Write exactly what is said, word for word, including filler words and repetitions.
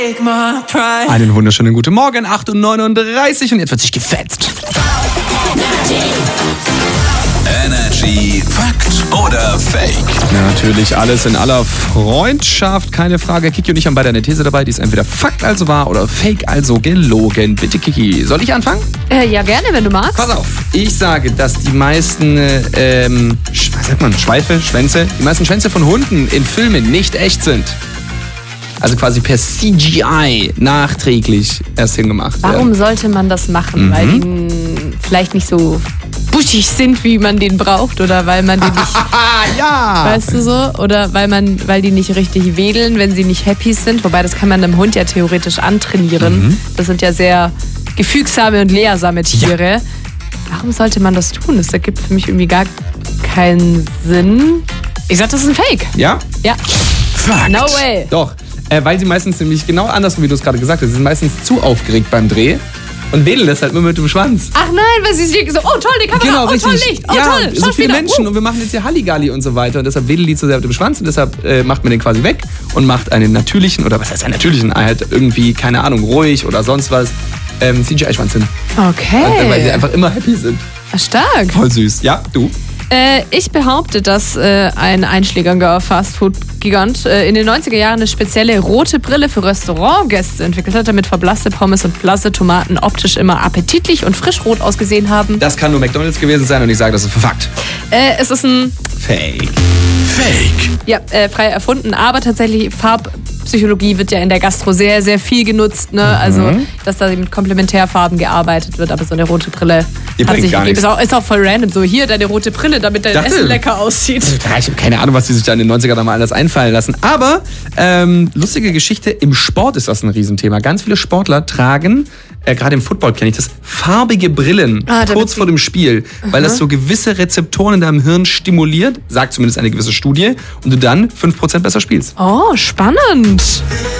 Einen wunderschönen guten Morgen, acht Uhr neununddreißig und jetzt wird sich gefetzt. Energy Fakt oder Fake? Natürlich alles in aller Freundschaft, keine Frage. Kiki und ich haben beide eine These dabei, die ist entweder Fakt, also wahr, oder Fake, also gelogen. Bitte, Kiki, soll ich anfangen? Äh, ja, gerne, wenn du magst. Pass auf, ich sage, dass die meisten, ähm, was sagt man, Schweife, Schwänze, die meisten Schwänze von Hunden in Filmen nicht echt sind. Also quasi per C G I nachträglich erst hingemacht werden. Warum sollte man das machen? Mhm. Weil die n- vielleicht nicht so buschig sind, wie man den braucht, oder weil man die nicht, ja! weißt du so, oder weil man, weil die nicht richtig wedeln, wenn sie nicht happy sind. Wobei, das kann man einem Hund ja theoretisch antrainieren. Mhm. Das sind ja sehr gefügsame und lehrsame Tiere. Ja. Warum sollte man das tun? Das ergibt für mich irgendwie gar keinen Sinn. Ich sag, das ist ein Fake. Ja? Ja. Fakt. No way. Doch, äh, weil sie meistens nämlich genau andersrum, wie du es gerade gesagt hast, sie sind meistens zu aufgeregt beim Dreh und wedeln deshalb immer mit dem Schwanz. Ach nein, weil sie sich so, oh toll, die Kamera, Genau, oh richtig. toll, Licht, oh ja, toll, so viele Schauspieler, Menschen uh. und wir machen jetzt hier Halligalli und so weiter und deshalb wedelt die zu sehr mit dem Schwanz und deshalb äh, macht man den quasi weg und macht einen natürlichen, oder was heißt einen natürlichen, halt irgendwie, keine Ahnung, ruhig oder sonst was, ähm, C G I-Schwanz hin. Okay. Und, äh, weil sie einfach immer happy sind. Stark. Voll süß. Ja, du? Äh, ich behaupte, dass äh, ein einschlägiger Fastfood-Gigant äh, in den neunziger Jahren eine spezielle rote Brille für Restaurantgäste entwickelt hat, damit verblasste Pommes und blasse Tomaten optisch immer appetitlich und frischrot ausgesehen haben. Das kann nur McDonald's gewesen sein und ich sage, das ist Fakt. Äh, es ist ein Fake. Fake. Ja, äh, frei erfunden, aber tatsächlich Farbpsychologie wird ja in der Gastro sehr, sehr viel genutzt, ne? Mhm. Also, dass da mit Komplementärfarben gearbeitet wird, aber so eine rote Brille Die hat bringt sich gar gegeben. Ist nichts. auch, ist auch voll random, so hier deine rote Brille, damit dein Dachte- Essen lecker aussieht. Ja, ich habe keine Ahnung, was die sich da in den neunzigern da mal alles einfallen lassen. Aber ähm, lustige Geschichte, im Sport ist das ein Riesenthema. Ganz viele Sportler tragen, äh, gerade im Football kenne ich das, farbige Brillen Ah, damit kurz sie- vor dem Spiel, weil das so gewisse Rezeptoren in deinem Hirn stimuliert, sagt zumindest eine gewisse Studie, und du dann fünf Prozent besser spielst. Oh, spannend.